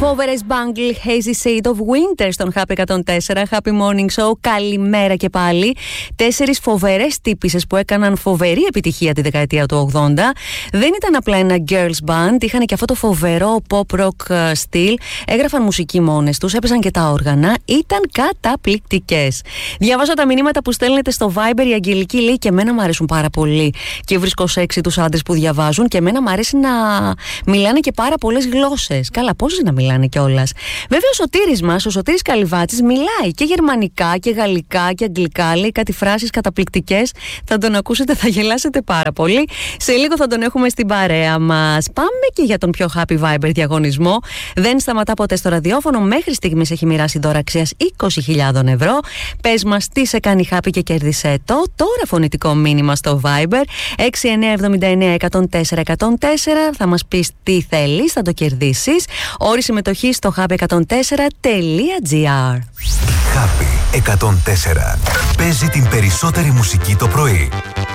Fovers Bangle Hazy Shade of Winter στον Happy 104. Happy Morning Show. Καλημέρα και πάλι. 4 φοβερές τύπισσες που έκαναν φοβερή επιτυχία τη δεκαετία του 80. Δεν ήταν απλά ένα girls band, είχαν και αυτό το φοβερό pop rock στυλ. Έγραφαν μουσική μόνες τους, έπαιζαν και τα όργανα. Ήταν καταπληκτικές. Διαβάζω τα μηνύματα που στέλνετε στο Viber. Η Αγγελική λέει και εμένα μου αρέσουν πάρα πολύ και βρίσκω σεξι τους άντρες που διαβάζουν, και εμένα μου αρέσει να μιλάνε και πάρα πολλές γλώσσες. Καλά, πόσες να μιλάνε κιόλας. Βέβαια, ο Σωτήρης μας, ο Σωτήρης Καλυβάτσης, μιλάει και γερμανικά και γαλλικά και αγγλικά. Λέει κάτι φράσεις καταπληκτικές. Θα τον ακούσετε, θα γελάσετε πάρα πολύ. Σε λίγο θα τον έχουμε στην παρέα μας. Πάμε και για τον πιο happy Viber διαγωνισμό. Δεν σταματά ποτέ στο ραδιόφωνο. Μέχρι στιγμής έχει μοιράσει δώρα αξίας 20.000 ευρώ. Πες μας τι σε κάνει happy και κέρδισε το. Τώρα φωνητικό μήνυμα στο Viber 6979-104-104. Θα μας πεις τι θέλεις, θα το κερδίσεις. Όρη συμμετοχή στο happy104.gr. Happy 104. Παίζει την περισσότερη μουσική το πρωί.